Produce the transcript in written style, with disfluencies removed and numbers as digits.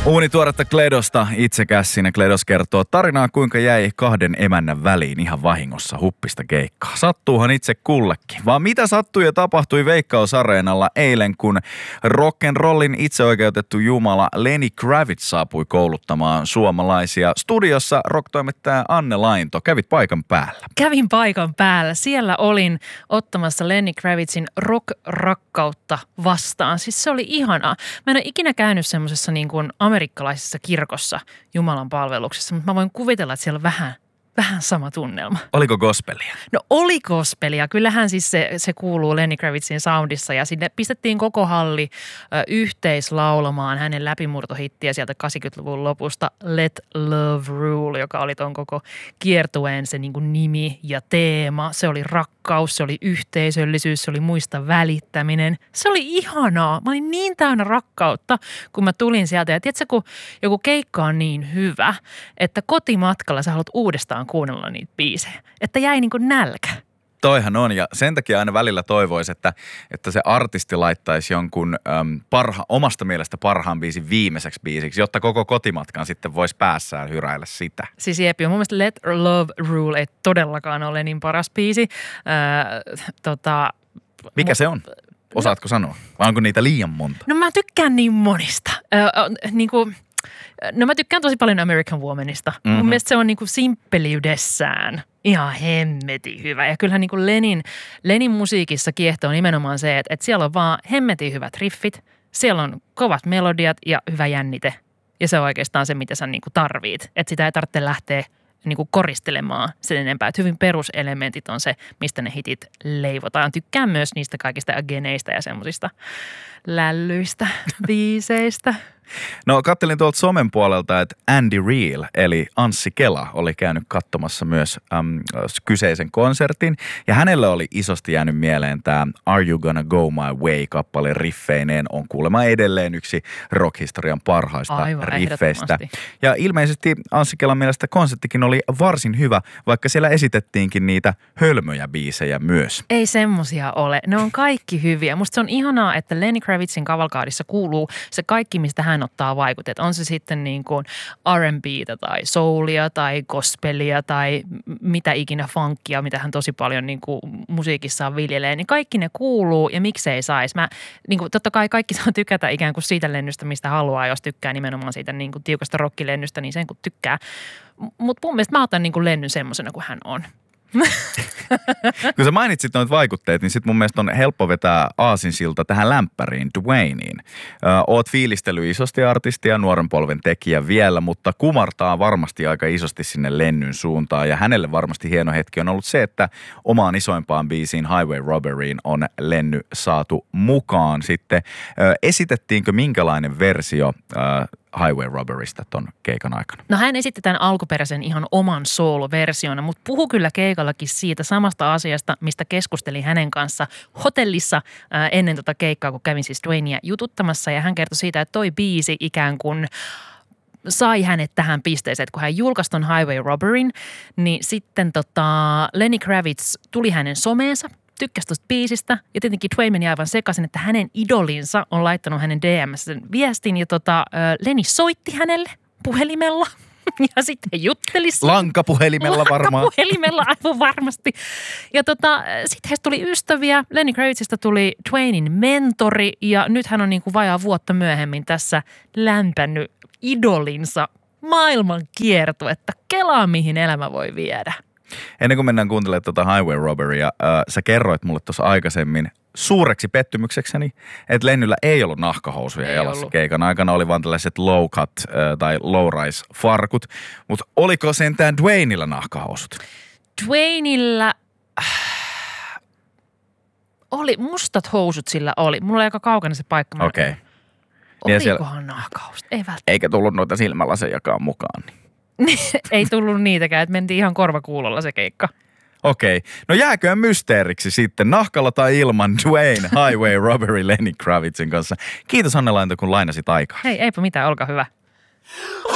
Uunituoretta Kledosta itsekäs siinä. Kledos kertoo tarinaa, kuinka jäi kahden emännän väliin ihan vahingossa huppista keikkaa. Sattuuhan itse kullekin. Vaan mitä sattui ja tapahtui Veikkaus-areenalla eilen, kun rock'n'rollin itseoikeutettu jumala Lenny Kravitz saapui kouluttamaan suomalaisia. Studiossa rock-toimittaja Anne Lainto. Kävit paikan päällä. Kävin paikan päällä. Siellä olin ottamassa Lenny Kravitzin rock-rakkautta vastaan. Siis se oli ihanaa. Mä en ole ikinä käynyt semmoisessa niin kuin amerikkalaisessa kirkossa Jumalan palveluksessa, mutta mä voin kuvitella, että siellä on vähän sama tunnelma. Oliko gospelia? No oli gospelia. Kyllähän siis se kuuluu Lenny Kravitzin soundissa ja sinne pistettiin koko halli yhteislaulamaan hänen läpimurtohittiä sieltä 80-luvun lopusta Let Love Rule, joka oli ton koko kiertueen se niin kuin nimi ja teema. Se oli rakkaus, se oli yhteisöllisyys, se oli muista välittäminen. Se oli ihanaa. Mä olin niin täynnä rakkautta, kun mä tulin sieltä. Ja tiedätkö, kun joku keikka on niin hyvä, että kotimatkalla sä haluat uudestaan kuunnella niitä biisejä. Että jäi niin kuin nälkä. Toihan on, ja sen takia aina välillä toivoisi, että se artisti laittaisi jonkun omasta mielestä parhaan biisin viimeiseksi biisiksi, jotta koko kotimatkan sitten voisi päässään hyräillä sitä. Siis jepi, mun mielestä Let Love Rule ei todellakaan ole niin paras biisi. Mikä se on? Osaatko sanoa? Vai onko niitä liian monta? No mä tykkään niin monista. No mä tykkään tosi paljon American Womanista. Mun mielestä se on niinku simppeliydessään ihan hemmetin hyvä. Ja kyllähän niinku Lenin musiikissa kiehtoo nimenomaan se, että siellä on vaan hemmetin hyvät riffit. Siellä on kovat melodiat ja hyvä jännite. Ja se on oikeastaan se, mitä sä niinku tarvit. Että sitä ei tarvitse lähteä niinku koristelemaan sen enempää. Että hyvin peruselementit on se, mistä ne hitit leivotaan. Tykkään myös niistä kaikista ageneista ja semmoisista lällyistä, biiseistä. No kattelin tuolta somen puolelta, että Andy Real eli Anssi Kela oli käynyt katsomassa myös kyseisen konsertin. Ja hänelle oli isosti jäänyt mieleen tämä Are You Gonna Go My Way-kappale riffeineen on kuulemma edelleen yksi rockhistorian parhaista riffeistä. Ja ilmeisesti Anssi Kelan mielestä konserttikin oli varsin hyvä, vaikka siellä esitettiinkin niitä hölmöjä biisejä myös. Ei semmosia ole. Ne on kaikki hyviä. Musta se on ihanaa, että Lenny Kravitzin kavalkaadissa kuuluu se kaikki, mistä hän ottaa vaikutet. On se sitten niin kuin R&B:tä tai soulia tai gospelia tai mitä ikinä funkia, mitä hän tosi paljon niin kuin musiikissaan viljelee, niin kaikki ne kuuluu ja miksei saisi. Mä niin kuin, totta kai kaikki saa tykätä ikään kuin siitä lennystä, mistä haluaa, jos tykkää nimenomaan siitä niin kuin tiukasta rockilennystä, niin sen kun tykkää. Mutta mun mielestä mä otan niin kuin lennyn semmoisena kuin hän on. Kun sä mainitsit noita vaikutteet, niin sit mun mielestä on helppo vetää aasinsilta tähän lämpäriin, Dwayneen. Oot fiilistellyt isosti artistia, nuoren polven tekijä vielä, mutta kumartaa varmasti aika isosti sinne lennyn suuntaan. Ja hänelle varmasti hieno hetki on ollut se, että omaan isoimpaan biisiin Highway Robberyin on Lenny saatu mukaan sitten. Esitettiinkö minkälainen versio Highway Robberysta ton keikan aikana? No hän esitti tämän alkuperäisen ihan oman soolo-versiona, mutta puhui kyllä keikallakin siitä samasta asiasta, mistä keskustelin hänen kanssa hotellissa ennen tota keikkaa, kun kävin siis Dwayneia jututtamassa. Ja hän kertoi siitä, että toi biisi ikään kuin sai hänet tähän pisteeseen, että kun hän julkaisi ton Highway Robberyn, niin sitten Lenny Kravitz tuli hänen someensa, tykkäsi tuosta biisistä ja tietenkin Dwayne meni aivan sekaisin, että hänen idolinsa on laittanut hänen DM:ssä sen viestin ja Lenny soitti hänelle puhelimella ja sitten he jutteli. Lankapuhelimella varmaan. Lankapuhelimella aivan varmasti. Ja sitten heistä tuli ystäviä. Lenny Kravitzista tuli Dwaynen mentori ja nyt hän on niin kuin vajaa vuotta myöhemmin tässä lämpännyt idolinsa maailman kiertuetta. Kelaa mihin elämä voi viedä. Ennen kuin mennään kuuntelemaan tuota Highway Robberya, sä kerroit mulle tuossa aikaisemmin suureksi pettymyksekseni, että Lennyllä ei ollut nahkahousuja jalassa keikan aikana. Oli vaan tällaiset low cut tai low rise farkut. Mutta oliko sentään Dwaynella nahkahousut? Dwaynella oli mustat housut sillä oli. Mulla oli aika kaukana se paikka. Okei. Olikohan nahkahousut? Ei välttämättä. Eikä tullut noita silmälasejakaan mukaan. Ei tullut niitäkään, että mentiin ihan korvakuulolla se keikka. Okei. No jääköön mysteeriksi sitten, nahkalla tai ilman Dwayne Highway Robbery Lenny Kravitzin kanssa. Kiitos Anne Lainto, kun lainasit aikaa. Hei, eipä mitään, olkaa hyvä.